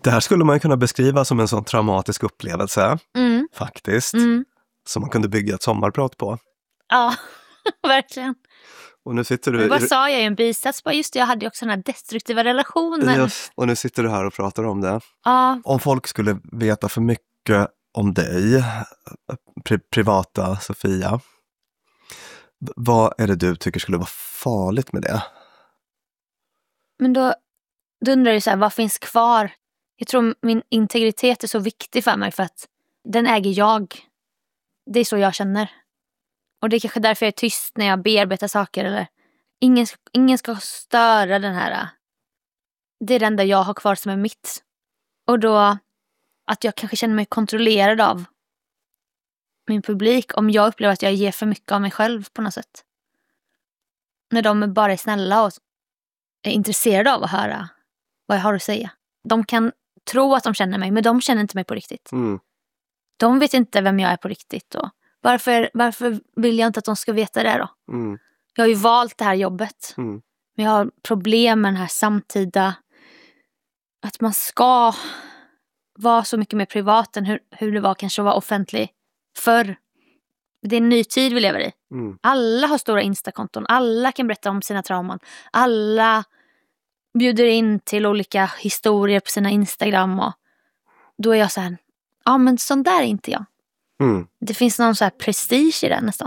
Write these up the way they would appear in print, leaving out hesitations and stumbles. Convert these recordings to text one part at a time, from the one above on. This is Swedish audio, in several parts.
Det här skulle man kunna beskriva som en sån traumatisk upplevelse, faktiskt, som man kunde bygga ett sommarprat på. Ja, verkligen. Och nu sitter du... Vad sa jag i en bisats? Just det, jag hade ju också den här destruktiva relationen. Just, och nu sitter du här och pratar om det. Ja. Om folk skulle veta för mycket om dig, privata Sofia, vad är det du tycker skulle vara farligt med det? Men då undrar jag så här, vad finns kvar? Jag tror min integritet är så viktig för mig för att den äger jag. Det är så jag känner. Och det är kanske därför jag är tyst när jag bearbetar saker. Eller ingen ska störa den här. Det är det enda jag har kvar som är mitt. Och då att jag kanske känner mig kontrollerad av min publik. Om jag upplever att jag ger för mycket av mig själv på något sätt. När de bara är snälla och är intresserade av att höra vad jag har att säga. De kan tro att de känner mig, men de känner inte mig på riktigt. De vet inte vem jag är på riktigt. Och varför vill jag inte att de ska veta det då? Jag har ju valt det här jobbet. Men jag har problem med den här samtida... Att man ska vara så mycket mer privat än hur det var kanske att vara offentlig förr. Det är en ny tid vi lever i. Alla har stora Instakonton. Alla kan berätta om sina trauman. Alla bjuder in till olika historier på sina Instagram. Och då är jag så här... Ja, men sån där är inte jag. Det finns någon så här prestige i det nästan.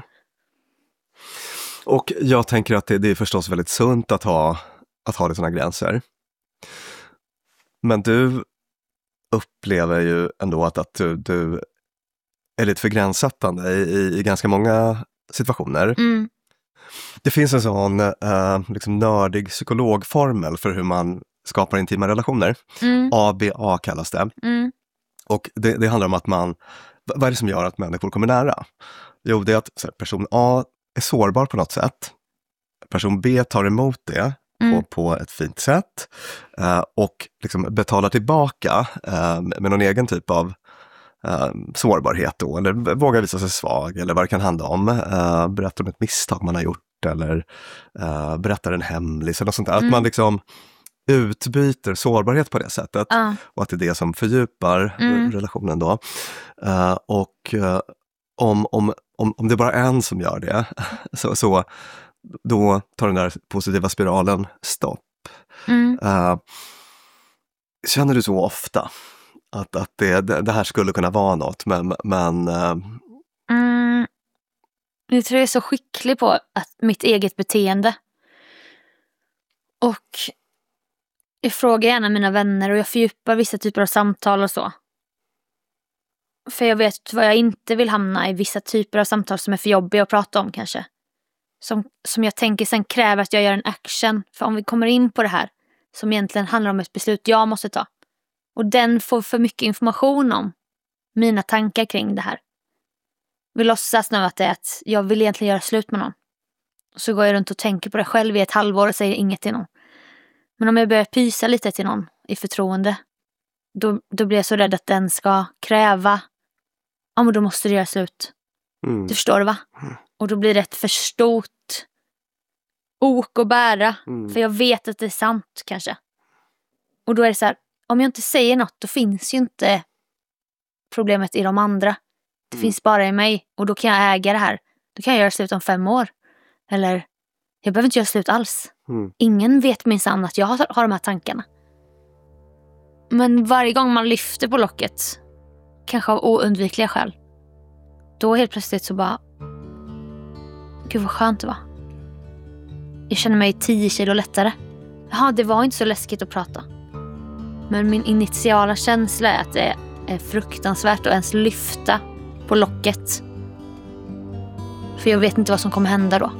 Och jag tänker att det är förstås väldigt sunt att ha det såna gränser. Men du upplever ju ändå att du är lite för gränssättande i ganska många situationer. Det finns en sån liksom nördig psykologformel för hur man skapar intima relationer. ABA kallas det. Och det handlar om att vad är det som gör att människor kommer nära? Jo, det är att person A är sårbar på något sätt. Person B tar emot det på ett fint sätt och liksom betalar tillbaka med någon egen typ av sårbarhet då, eller vågar visa sig svag, eller vad det kan handla om. Berättar om ett misstag man har gjort, eller berättar en hemlis eller något sånt där. Att man liksom utbyter sårbarhet på det sättet och att det är det som fördjupar relationen då. Och om det är bara en som gör det så då tar den där positiva spiralen stopp. Känner du så ofta att det här skulle kunna vara något, men jag tror jag är så skicklig på mitt eget beteende. Och jag frågar gärna mina vänner och jag fördjupar vissa typer av samtal och så. För jag vet vad jag inte vill hamna i, vissa typer av samtal som är för jobbiga att prata om kanske. Som jag tänker sen kräver att jag gör en action. För om vi kommer in på det här som egentligen handlar om ett beslut jag måste ta. Och den får för mycket information om mina tankar kring det här. Vi låtsas nu att det är att jag vill egentligen göra slut med någon. Och så går jag runt och tänker på det själv i ett halvår och säger inget till någon. Men om jag börjar pysa lite till någon i förtroende, då blir jag så rädd att den ska kräva, ja men då måste du göra slut. Du förstår va? Och då blir det ett för stort ok att bära. För jag vet att det är sant kanske. Och då är det så här, om jag inte säger något, då finns ju inte problemet i de andra. Det finns bara i mig. Och då kan jag äga det här. Då kan jag göra slut om 5 år. Eller, jag behöver inte göra slut alls. Ingen vet minsann att jag har de här tankarna. Men varje gång man lyfter på locket, kanske av oundvikliga skäl, då helt plötsligt så bara, gud vad skönt det var. Jag känner mig 10 kilo lättare. Jaha, det var inte så läskigt att prata. Men min initiala känsla är att det är fruktansvärt att ens lyfta på locket. För jag vet inte vad som kommer hända då.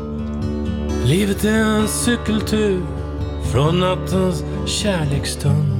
Livet är en cykeltur från nattens kärleksstund